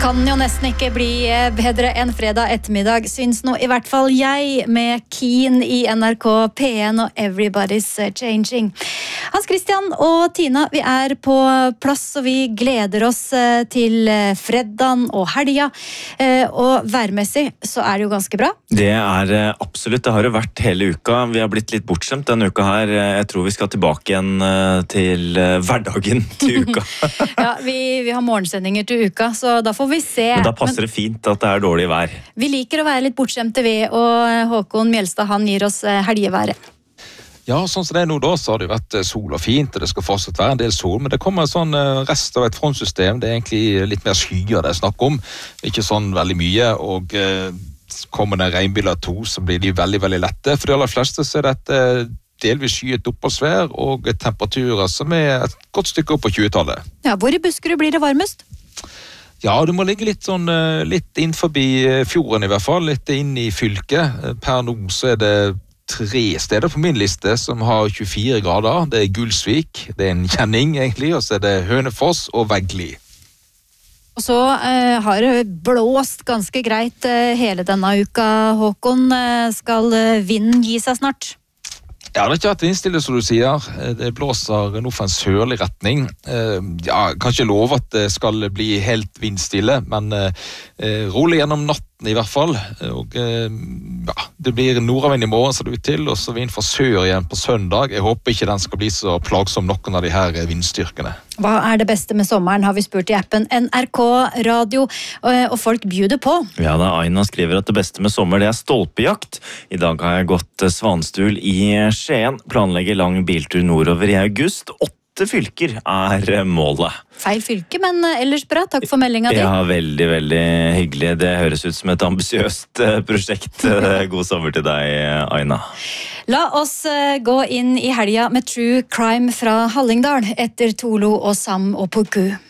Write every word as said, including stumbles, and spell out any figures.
Kan jo nesten ikke bli bedre enn fredag ettermiddag, syns nå i hvert fall jeg, med Keen i N R K P en og Everybody's Changing. Hans Christian og Tina, vi er på plass, og vi gleder oss til fredagen og helga. Og værmessig så er det jo ganske bra. Det er absolutt, det har jo vært hele uka. Vi har blitt litt bortskjemt denne uka her. Jeg tror vi skal tilbake igjen til hverdagen til uka. Ja, vi, vi har morgensendinger til uka, så da får vi se. Men da passer det fint at det er dårlig vær. Vi liker å være litt bortskjemte vi, og Håkon Mjelstad, han gir oss helgeværet. Ja, sånn som det er nå da, så har det jo vært sol og fint, og det skal fortsatt være en del sol, men det kommer en sånn rest av et frontsystem. Det er egentlig litt mer skyer det er snakk om, ikke sånn veldig mye, og eh, kommer det regnbyller to, så blir de veldig, veldig lette. For de aller fleste så er dette delvis skyet oppholdsvær og temperaturer som er et godt stykke opp på tjuetallet. Ja, hvor i Buskerud blir det varmest? Ja, du må ligge litt sånn, litt inn forbi fjorden i hvert fall, litt inn i fylket. Per nå så er det tre steder på min liste som har tjuefire grader. Det er Gulsvik, det er en kjenning egentlig, og så er det Hønefoss og Veggli. Og så eh, har det blåst ganske greit eh, hele denne uka, Håkon. Eh, skal vinden gi seg snart? Ja, det har ikke vært vindstille, som du sier. Det blåser nå for en sørlig retning. Ja, jeg kan ikke love at det skal bli helt vindstille, men rolig gjennom natten i hvert fall. Og, ja, det blir nordavind i morgen, ser det ut til, og så vind fra sør igjen på søndag. Jeg håper ikke den skal bli så plagsom noen av de her vindstyrkene. Hva er det beste med sommeren, har vi spurt i appen N R K Radio, og folk bjuder på. Ja, da Aina skriver at det beste med sommer det er stolpejakt. I dag har jeg gått svanstul i Skien, planlegger lang biltur nordover i august. Åtte fylker er målet. Feil fylke, men ellers bra. Takk for meldinga di. Ja, veldig, veldig hyggelig. Det høres ut som et ambisiøst prosjekt. God sommer til deg, Aina. La oss gå inn i helga med True Crime fra Hallingdal etter Tolo og Sam og Puku.